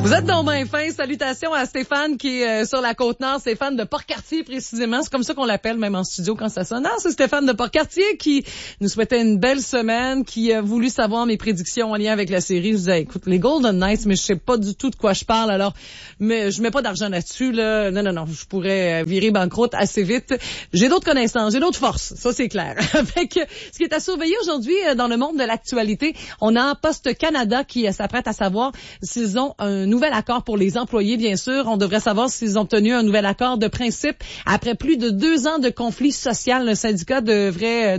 Vous êtes donc bien fin. Salutations à Stéphane qui est sur la Côte-Nord. Stéphane de Port-Cartier, précisément. C'est comme ça qu'on l'appelle, même en studio, quand ça sonne. Non, c'est Stéphane de Port-Cartier qui nous souhaitait une belle semaine, qui a voulu savoir mes prédictions en lien avec la série. Je disais, écoute, les Golden Knights, mais je sais pas du tout de quoi je parle, alors, mais je mets pas d'argent là-dessus, là. Non, je pourrais virer banqueroute assez vite. J'ai d'autres connaissances, j'ai d'autres forces. Ça, c'est clair. Avec ce qui est à surveiller aujourd'hui dans le monde de l'actualité, on a Poste Canada qui s'apprête à savoir s'ils ont un nouvel accord pour les employés, bien sûr. On devrait savoir s'ils ont obtenu un nouvel accord de principe. Après plus de 2 ans de conflit social, le syndicat devrait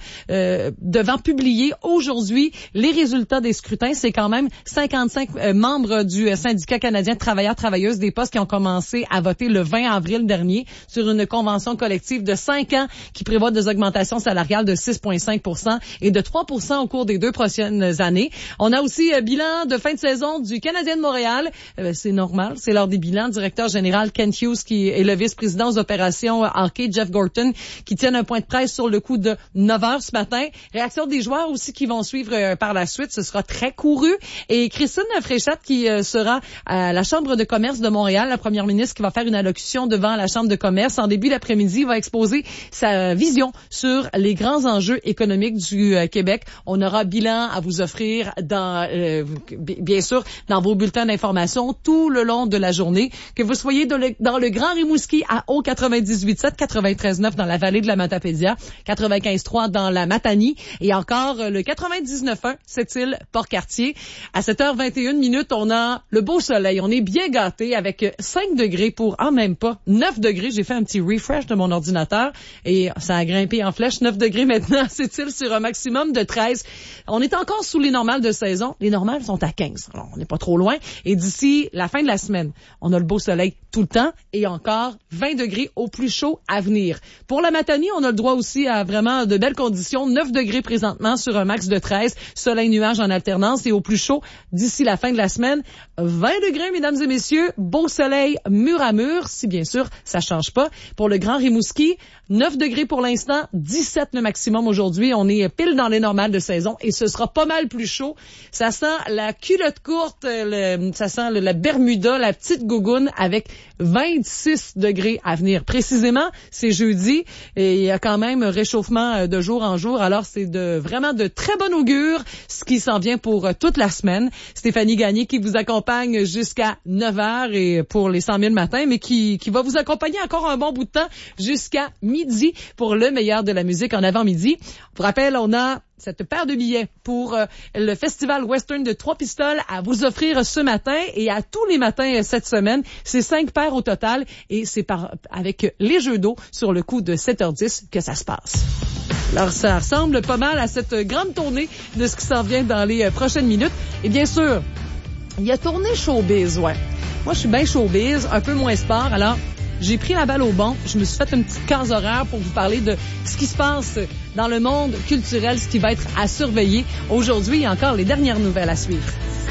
devant publier aujourd'hui les résultats des scrutins. C'est quand même 55 membres du syndicat canadien de travailleurs-travailleuses des postes qui ont commencé à voter le 20 avril dernier sur une convention collective de 5 ans qui prévoit des augmentations salariales de 6,5% et de 3% au cours des 2 prochaines années. On a aussi bilan de fin de saison du Canadien de Montréal. C'est normal, c'est lors des bilans. Directeur général Ken Hughes qui est le vice-président aux opérations hockey, Jeff Gorton, qui tiennent un point de presse sur le coup de 9h ce matin. Réaction des joueurs aussi qui vont suivre par la suite. Ce sera très couru. Et Christine Fréchette qui sera à la Chambre de commerce de Montréal, la première ministre qui va faire une allocution devant la Chambre de commerce. En début d'après-midi, va exposer sa vision sur les grands enjeux économiques du Québec. On aura bilan à vous offrir dans, bien sûr, dans vos bulletins d'information tout le long de la journée. Que vous soyez dans le Grand Rimouski à haut 98.7, 93.9 dans la vallée de la Matapédia, 95.3 dans la Matanie et encore le 99.1, Sept-Îles, Port-Cartier. À 7h21, on a le beau soleil. On est bien gâtés avec 5 degrés pour, même pas, 9 degrés. J'ai fait un petit refresh de mon ordinateur et ça a grimpé en flèche. 9 degrés maintenant à Sept-Îles sur un maximum de 13. On est encore sous les normales de saison. Les normales sont à 15. Alors, on n'est pas trop loin. Et d'ici la fin de la semaine, on a le beau soleil tout le temps et encore 20 degrés au plus chaud à venir. Pour la Matanie, on a le droit aussi à vraiment de belles conditions. 9 degrés présentement sur un max de 13. Soleil-nuage en alternance et au plus chaud d'ici la fin de la semaine. 20 degrés, mesdames et messieurs. Beau soleil mur à mur, si bien sûr, ça change pas. Pour le Grand Rimouski, 9 degrés pour l'instant, 17 le maximum aujourd'hui. On est pile dans les normales de saison et ce sera pas mal plus chaud. Ça sent la culotte courte, ça sent la Bermuda, la petite gougoune avec 26 degrés à venir. Précisément, c'est jeudi et il y a quand même un réchauffement de jour en jour. Alors, c'est vraiment de très bon augure ce qui s'en vient pour toute la semaine. Stéphanie Gagné qui vous accompagne jusqu'à 9h et pour les 100 000 matins, mais qui va vous accompagner encore un bon bout de temps jusqu'à midi pour le meilleur de la musique en avant-midi. Je vous rappelle, on a cette paire de billets pour le Festival Western de Trois-Pistoles à vous offrir ce matin et à tous les matins cette semaine. C'est 5 paires au total et c'est avec les jeux d'eau sur le coup de 7h10 que ça se passe. Alors, ça ressemble pas mal à cette grande tournée de ce qui s'en vient dans les prochaines minutes. Et bien sûr, il y a tourné showbiz, ouais. Moi, je suis bien showbiz, un peu moins sport, alors j'ai pris la balle au bon. Je me suis fait une petite case horaire pour vous parler de ce qui se passe dans le monde culturel, ce qui va être à surveiller. Aujourd'hui, il y a encore les dernières nouvelles à suivre.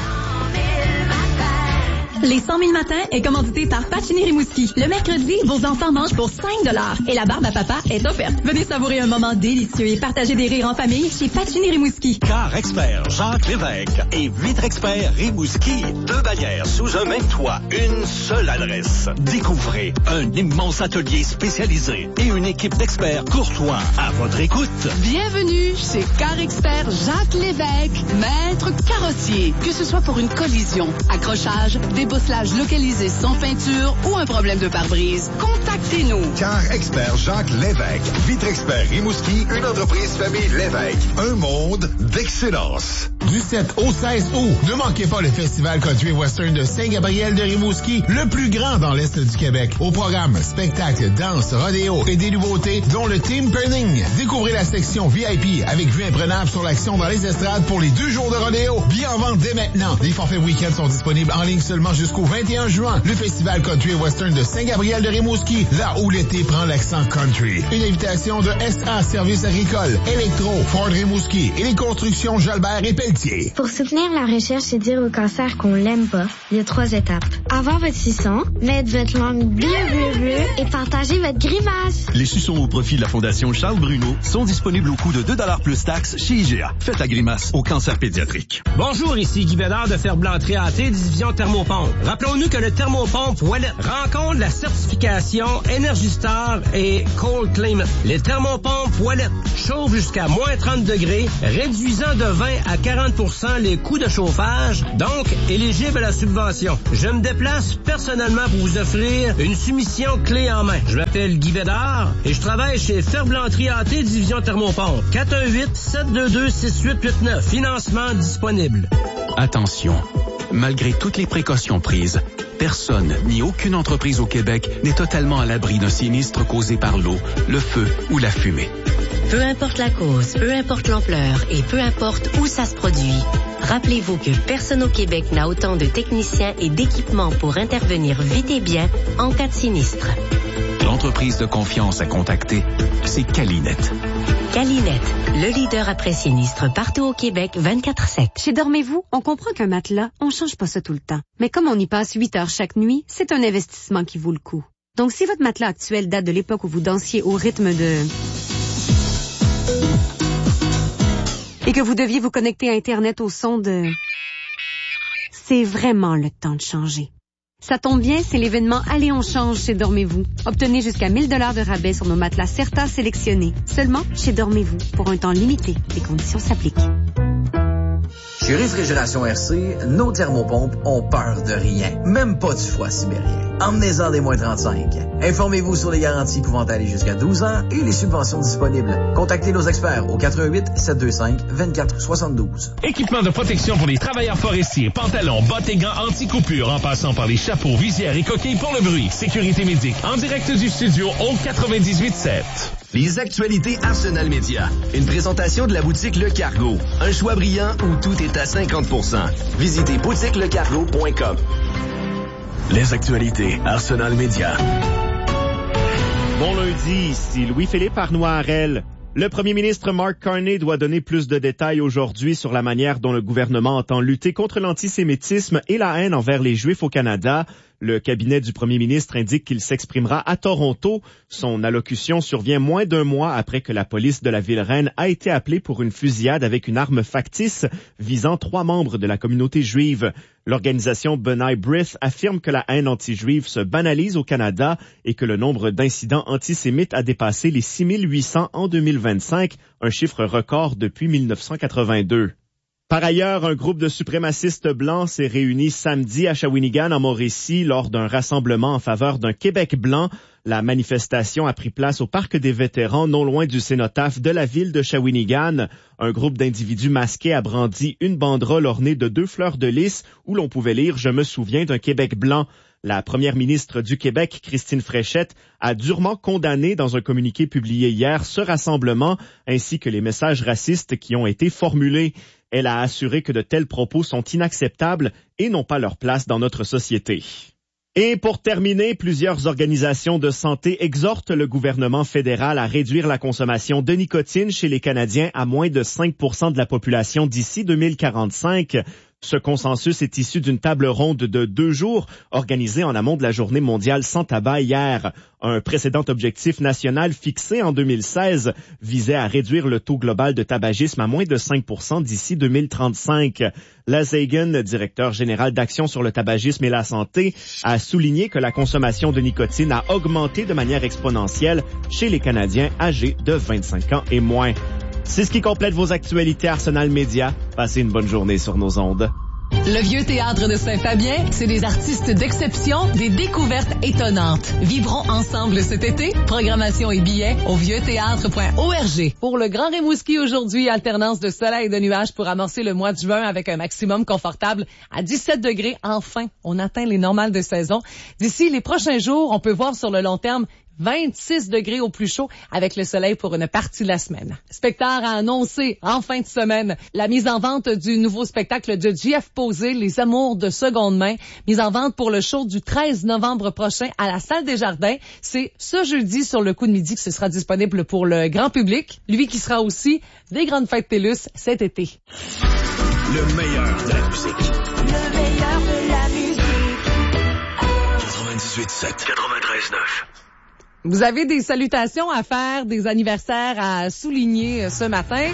Les 100 000 matins est commandité par Pacini Rimouski. Le mercredi, vos enfants mangent pour 5 $ et la barbe à papa est offerte. Venez savourer un moment délicieux et partager des rires en famille chez Pacini Rimouski. Car Expert Jacques Lévesque et Vitre Expert Rimouski. 2 bannières sous un même toit. Une seule adresse. Découvrez un immense atelier spécialisé et une équipe d'experts courtois à votre écoute. Bienvenue chez Car Expert Jacques Lévesque, maître carrossier. Que ce soit pour une collision, accrochage, débosselage localisé sans peinture ou un problème de pare-brise, contactez-nous. Car Expert Jacques Lévesque, Vitre Expert Rimouski, une entreprise famille Lévesque. Un monde d'excellence. Du 7 au 16 août, ne manquez pas le Festival Country Western de Saint-Gabriel de Rimouski, le plus grand dans l'Est du Québec. Au programme, spectacle, danse, rodéo et des nouveautés, dont le Team Burning. Découvrez la section VIP avec vue imprenable sur l'action dans les estrades pour les 2 jours de rodéo. Billets en vente dès maintenant. Les forfaits week-end sont disponibles en ligne seulement jusqu'au 21 juin. Le Festival Country Western de Saint-Gabriel de Rimouski, là où l'été prend l'accent country. Une invitation de SA Services agricoles, Électro, Ford Rimouski et les constructions Jalbert et Pelletier. Pelletier. Pour soutenir la recherche et dire au cancer qu'on l'aime pas, il y a 3 étapes. Avoir votre suçon, mettre votre langue bleue et partager votre grimace. Les suçons au profit de la Fondation Charles Bruno sont disponibles au coût de 2$ plus taxes chez IGA. Faites la grimace au cancer pédiatrique. Bonjour, ici Guy Bédard de Ferblanc-Trianté, division Thermopompe. Rappelons-nous que le Thermopompe Wallet rencontre la certification Energy Star et Cold Climate. Les Thermopompes Wallet chauffent jusqu'à moins 30 degrés, réduisant de 20 à 40% les coûts de chauffage, donc éligible à la subvention. Je me déplace personnellement pour vous offrir une soumission clé en main. Je m'appelle Guy Bédard et je travaille chez Ferblanc-Trianté, division Thermopompe. 418-722-6889. Financement disponible. Attention, malgré toutes les précautions prises, personne ni aucune entreprise au Québec n'est totalement à l'abri d'un sinistre causé par l'eau, le feu ou la fumée. Peu importe la cause, peu importe l'ampleur et peu importe où ça se produit, rappelez-vous que personne au Québec n'a autant de techniciens et d'équipements pour intervenir vite et bien en cas de sinistre. L'entreprise de confiance à contacter, c'est Calinet. Calinet, le leader après sinistre partout au Québec 24/7. Chez Dormez-vous, on comprend qu'un matelas, on change pas ça tout le temps. Mais comme on y passe 8 heures chaque nuit, c'est un investissement qui vaut le coup. Donc si votre matelas actuel date de l'époque où vous dansiez au rythme de... et que vous deviez vous connecter à Internet au son de... c'est vraiment le temps de changer. Ça tombe bien, c'est l'événement Allez on change chez Dormez-vous. Obtenez jusqu'à 1000 $ de rabais sur nos matelas Certa sélectionnés. Seulement chez Dormez-vous, pour un temps limité. Les conditions s'appliquent. Chez Réfrigération RC, nos thermopompes ont peur de rien, même pas du froid sibérien. Emmenez-en des moins 35. Informez-vous sur les garanties pouvant aller jusqu'à 12 ans et les subventions disponibles. Contactez nos experts au 88-725-2472. Équipement de protection pour les travailleurs forestiers, pantalons, bottes et gants anti-coupure en passant par les chapeaux, visières et coquilles pour le bruit. Sécurité médic en direct du studio au 98.7. Les actualités Arsenal Média. Une présentation de la boutique Le Cargo. Un choix brillant où tout est à 50%. Visitez boutiquelecargo.com. Les actualités Arsenal Média. Bon lundi, ici Louis-Philippe Arnoirel. Le premier ministre Mark Carney doit donner plus de détails aujourd'hui sur la manière dont le gouvernement entend lutter contre l'antisémitisme et la haine envers les Juifs au Canada. Le cabinet du premier ministre indique qu'il s'exprimera à Toronto. Son allocution survient moins d'un mois après que la police de la ville-reine a été appelée pour une fusillade avec une arme factice visant 3 membres de la communauté juive. L'organisation B'nai B'rith affirme que la haine anti-juive se banalise au Canada et que le nombre d'incidents antisémites a dépassé les 6800 en 2025, un chiffre record depuis 1982. Par ailleurs, un groupe de suprémacistes blancs s'est réuni samedi à Shawinigan, en Mauricie, lors d'un rassemblement en faveur d'un Québec blanc. La manifestation a pris place au Parc des vétérans, non loin du cénotaphe de la ville de Shawinigan. Un groupe d'individus masqués a brandi une banderole ornée de 2 fleurs de lys où l'on pouvait lire « Je me souviens d'un Québec blanc ». La première ministre du Québec, Christine Fréchette, a durement condamné dans un communiqué publié hier ce rassemblement ainsi que les messages racistes qui ont été formulés. Elle a assuré que de tels propos sont inacceptables et n'ont pas leur place dans notre société. Et pour terminer, plusieurs organisations de santé exhortent le gouvernement fédéral à réduire la consommation de nicotine chez les Canadiens à moins de 5% de la population d'ici 2045. Ce consensus est issu d'une table ronde de 2 jours organisée en amont de la Journée mondiale sans tabac hier. Un précédent objectif national fixé en 2016 visait à réduire le taux global de tabagisme à moins de 5% d'ici 2035. Les Hagen, directeur général d'Action sur le tabagisme et la santé, a souligné que la consommation de nicotine a augmenté de manière exponentielle chez les Canadiens âgés de 25 ans et moins. C'est ce qui complète vos actualités Arsenal Média. Passez une bonne journée sur nos ondes. Le Vieux Théâtre de Saint-Fabien, c'est des artistes d'exception, des découvertes étonnantes. Vivrons ensemble cet été. Programmation et billets au vieuxthéâtre.org. Pour le Grand Rimouski aujourd'hui, alternance de soleil et de nuages pour amorcer le mois de juin avec un maximum confortable à 17 degrés. Enfin, on atteint les normales de saison. D'ici les prochains jours, on peut voir sur le long terme 26 degrés au plus chaud avec le soleil pour une partie de la semaine. Spectacle a annoncé en fin de semaine la mise en vente du nouveau spectacle de J.F. Posé, Les Amours de seconde main, mise en vente pour le show du 13 novembre prochain à la Salle des Jardins. C'est ce jeudi sur le coup de midi que ce sera disponible pour le grand public, lui qui sera aussi des grandes fêtes TELUS cet été. Le meilleur de la musique. Le meilleur de la musique. 98.7. 93.9. Vous avez des salutations à faire, des anniversaires à souligner ce matin.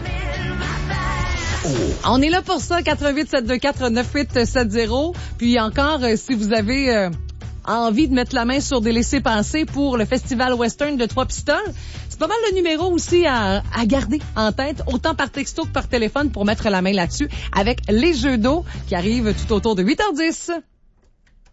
On est là pour ça, 88-724-9870. Puis encore, si vous avez envie de mettre la main sur des laissez-passer pour le Festival Western de Trois-Pistoles, c'est pas mal le numéro aussi à garder en tête, autant par texto que par téléphone pour mettre la main là-dessus avec les jeux d'eau qui arrivent tout autour de 8h10.